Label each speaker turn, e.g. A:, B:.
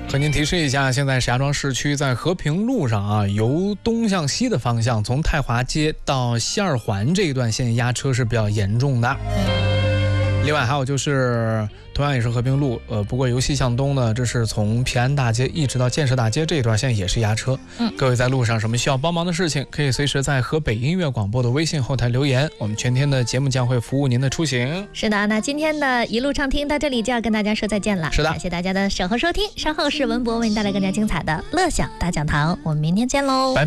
A: 和您提示一下，现在石家庄市区在和平路上啊，由东向西的方向，从太华街到西二环这一段线压车是比较严重的。另外还有就是同样也是和平路，不过由西向东呢，这是从平安大街一直到建设大街这一段线也是压车。各位在路上什么需要帮忙的事情，可以随时在河北音乐广播的微信后台留言，我们全天的节目将会服务您的出行。
B: 是的，那今天的一路畅听到这里就要跟大家说再见了。
A: 是的，
B: 感谢大家的守候收听，稍后是文博为您带来更加精彩的乐享大讲堂，我们明天见喽。
A: 拜拜。